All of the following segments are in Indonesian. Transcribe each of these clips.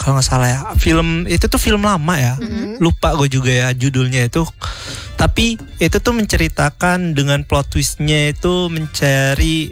kalau nggak salah ya. Film itu tuh film lama ya. Lupa gue juga ya judulnya itu. Tapi itu tuh menceritakan dengan plot twistnya itu mencari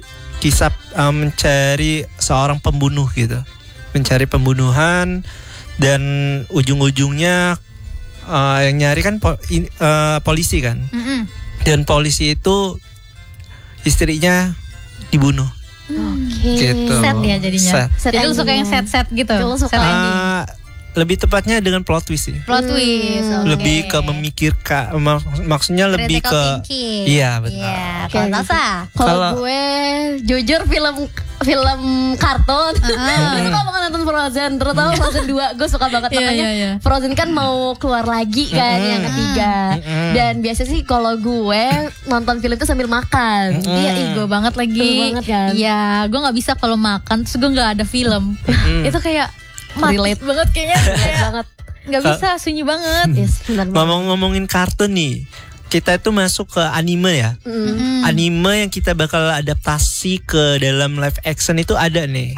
mencari seorang pembunuh gitu. Mencari pembunuhan dan ujung-ujungnya yang nyari kan polisi kan. Dan polisi itu istrinya dibunuh. Gitu. Set ya jadinya. Set Jadi lu suka yang set gitu. Lu suka lebih tepatnya dengan plot twist sih. Plot twist. Lebih ke memikirkan, maksudnya lebih ke iya benar. Kalau Nasa, kalau gue jujur film kartun gue suka banget nonton Frozen, terutama Frozen 2 gue suka banget makanya Frozen kan mau keluar lagi kan yang ketiga dan biasanya sih kalau gue nonton film itu sambil makan. Iya, gue banget lagi. Kan? Iya, gue nggak bisa kalau makan terus gue nggak ada film. Itu kayak relate banget kayaknya. Banget. Nggak bisa, sunyi banget. Yes, Ngomongin kartun nih, kita itu masuk ke anime ya. Anime yang kita bakal adaptasi ke dalam live action itu ada nih.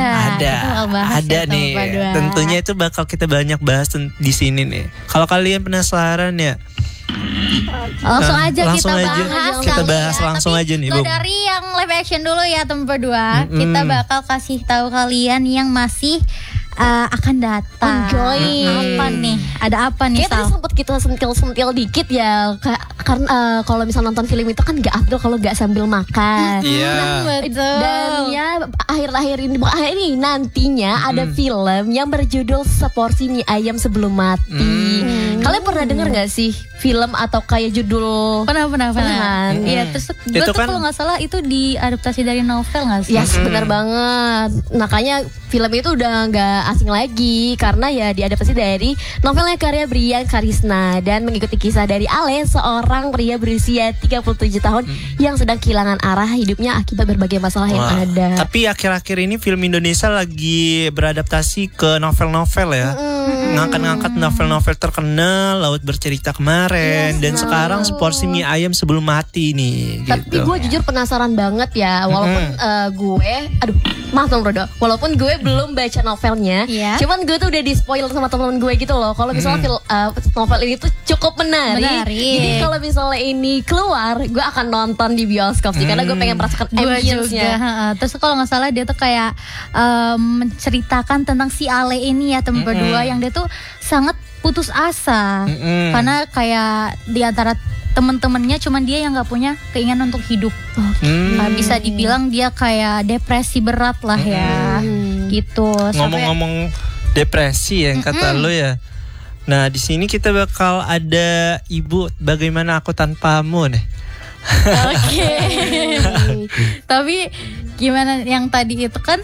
Ada nih. Tentunya itu bakal kita banyak bahas di sini nih. Kalau kalian penasaran ya, langsung aja kita bahas langsung aja nih. Dari yang live action dulu ya teman berdua. Kita bakal kasih tahu kalian yang masih akan datang. Apa nih? Ada apa nih? Kita sempat kita sentil dikit ya, karena kalau misal nonton film itu kan gak afdol kalau gak sambil makan. Betul. Dan ya akhir-akhir ini nantinya ada film yang berjudul Seporsi Mie Ayam Sebelum Mati. Kalian pernah dengar gak sih film atau kayak judul? Pernah. Iya, terus gue tuh kalau nggak salah itu diadaptasi dari novel nggak sih? Ya, benar banget. Makanya film itu udah nggak asing lagi karena ya diadaptasi dari novelnya karya Brian Karisna dan mengikuti kisah dari Ale, seorang pria berusia 37 tahun yang sedang kehilangan arah hidupnya akibat berbagai masalah yang ada. Tapi akhir-akhir ini film Indonesia lagi beradaptasi ke novel-novel ya. Ngangkat-ngangkat novel-novel terkenal, Laut Bercerita kemarin, dan sekarang Seporsi Mie Ayam Sebelum Mati nih. Tapi gitu. gue jujur penasaran banget ya, walaupun walaupun gue belum baca novelnya, cuman gue tuh udah di spoil sama teman-teman gue gitu loh. Kalau misalnya novel ini tuh cukup menarik. Jadi kalau misalnya ini keluar, gue akan nonton di bioskop sih, karena gue pengen merasakan ambience-nya. Terus kalau nggak salah dia tuh kayak menceritakan tentang si Ale ini ya teman berdua yang dia tuh sangat putus asa karena kayak di antara temen-temennya cuman dia yang nggak punya keinginan untuk hidup. Bisa dibilang dia kayak depresi berat lah ya. Gitu. Ngomong-ngomong depresi yang kata lo ya. Nah, di sini kita bakal ada Ibu Bagaimana Aku Tanpamu nih. Oke. Tapi gimana yang tadi itu kan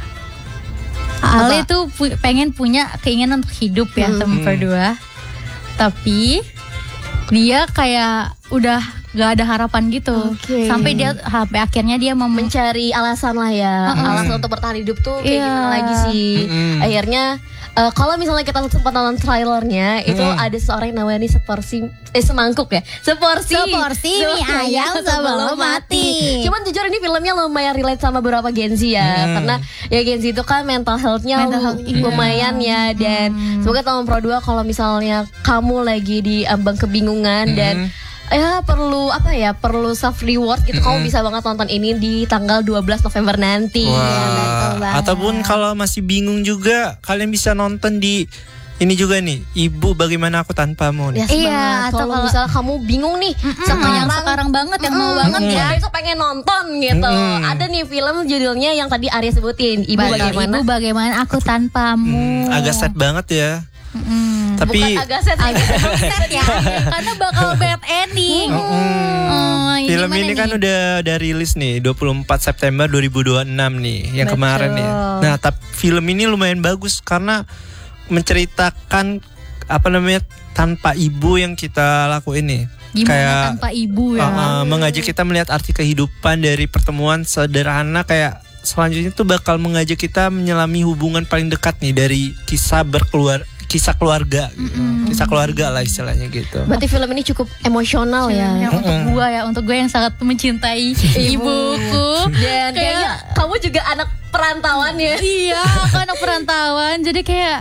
Ale tuh pengen punya keinginan untuk hidup ya teman berdua. Tapi dia kayak udah gak ada harapan gitu. Sampai akhirnya dia mencari alasan lah ya. Alasan untuk bertahan hidup tuh kayak gimana lagi sih. Akhirnya kalau misalnya kita sempat nonton trailernya, itu ada seorang yang namanya semangkuk ya. Seporsi mie ayam sebelum mati. Cuman jujur ini filmnya lumayan relate sama beberapa Gen Z ya. Karena ya Gen Z itu kan mental health-nya lumayan ya. Dan semoga teman Pro 2 kalau misalnya kamu lagi di ambang kebingungan dan ya perlu self reward gitu, kamu bisa banget nonton ini di tanggal 12 November nanti. Ataupun kalau masih bingung juga, kalian bisa nonton di ini juga nih, Ibu Bagaimana Aku Tanpamu nih. Atau kalau misalnya kamu bingung nih sekarang banget yang mau banget ya, besok pengen nonton gitu. Ada nih film judulnya yang tadi Arya sebutin, Ibu Bagaimana Aku Tanpamu. Agak sad banget ya. Tapi bukan agak sad ya, karena bakal bad ending. Film ini kan udah rilis nih 24 September 2026 nih, yang kemarin nih. Nah, tapi film ini lumayan bagus karena menceritakan tanpa ibu yang kita lakuin nih. Gimana kayak tanpa ibu ya? Mengajak kita melihat arti kehidupan dari pertemuan sederhana kayak selanjutnya tuh bakal mengajak kita menyelami hubungan paling dekat nih dari kisah keluarga gitu. Kisah keluarga lah istilahnya gitu. Berarti film ini cukup emosional ya. Untuk gue yang sangat mencintai ibuku. Dan kayaknya kamu juga anak perantauan ya. Iya, aku anak perantauan. Jadi kayak